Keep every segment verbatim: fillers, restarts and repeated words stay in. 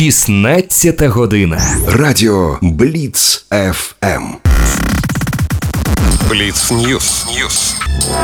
шістнадцята година. Радіо Бліц еф ем. Бліц Ньюс. Ньюс.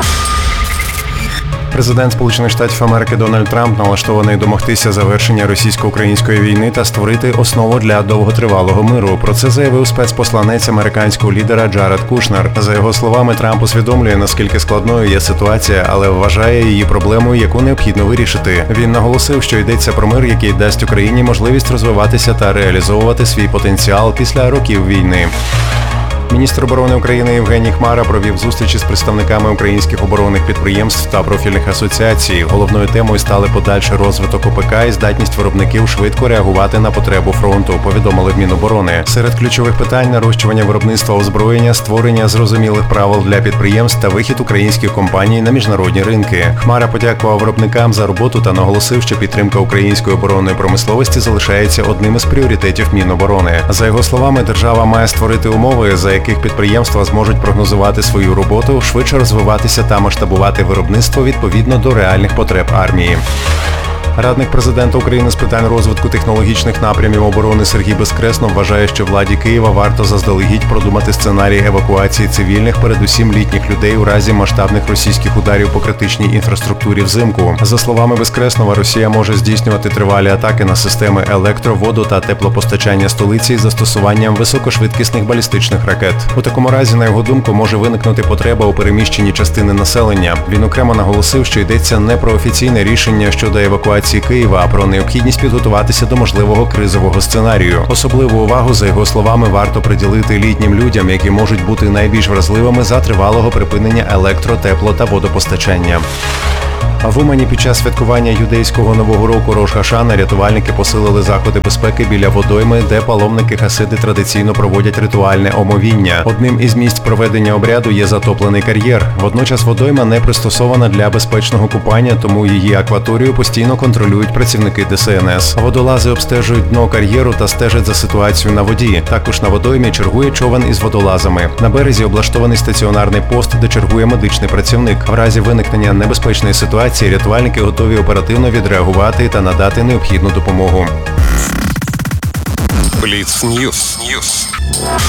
Президент Сполучених Штатів Америки Дональд Трамп налаштований домогтися завершення російсько-української війни та створити основу для довготривалого миру. Про це заявив спецпосланець американського лідера Джаред Кушнер. За його словами, Трамп усвідомлює, наскільки складною є ситуація, але вважає її проблемою, яку необхідно вирішити. Він наголосив, що йдеться про мир, який дасть Україні можливість розвиватися та реалізовувати свій потенціал після років війни. Міністр оборони України Євгеній Хмара провів зустрічі з представниками українських оборонних підприємств та профільних асоціацій. Головною темою стали подальший розвиток ОПК і здатність виробників швидко реагувати на потребу фронту, повідомили в Міноборони. Серед ключових питань – нарощування виробництва озброєння, створення зрозумілих правил для підприємств та вихід українських компаній на міжнародні ринки. Хмара подякував виробникам за роботу та наголосив, що підтримка української оборонної промисловості залишається одним із пріоритетів Міноборони. За його словами, держава має створити умови, за яких підприємства зможуть прогнозувати свою роботу, швидше розвиватися та масштабувати виробництво відповідно до реальних потреб армії. Радник президента України з питань розвитку технологічних напрямів оборони Сергій Безкреснов вважає, що владі Києва варто заздалегідь продумати сценарій евакуації цивільних, передусім літніх людей, у разі масштабних російських ударів по критичній інфраструктурі взимку. За словами Безкреснова, Росія може здійснювати тривалі атаки на системи електро-, воду- та теплопостачання столиці із застосуванням високошвидкісних балістичних ракет. У такому разі, на його думку, може виникнути потреба у переміщенні частини населення. Він окремо наголосив, що йдеться не про офіційне рішення щодо евакуації Києва, а про необхідність підготуватися до можливого кризового сценарію. Особливу увагу, за його словами, варто приділити літнім людям, які можуть бути найбільш вразливими за тривалого припинення електро-, тепло- та водопостачання. А в Умані під час святкування юдейського Нового року Рош ха-Шана рятувальники посилили заходи безпеки біля водойми, де паломники хасиди традиційно проводять ритуальне омовіння. Одним із місць проведення обряду є затоплений кар'єр. Водночас водойма не пристосована для безпечного купання, тому її акваторію постійно контролюють працівники де ес ен ес. Водолази обстежують дно кар'єру та стежать за ситуацією на воді. Також на водоймі чергує човен із водолазами. На березі облаштований стаціонарний пост, де чергує медичний працівник. В разі виникнення небезпечної ситуації рятувальники готові оперативно відреагувати та надати необхідну допомогу. Бліц Ньюс. Ньюс.